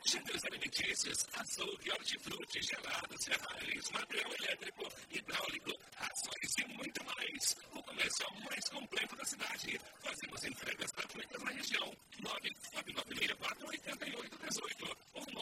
Gêneros alimentícios, açougue, hortifruti, gelados, ferragens, material elétrico, hidráulico, ações e muito mais. O comércio mais completo da cidade. Fazemos entregas gratuitas na região. 996488818 ou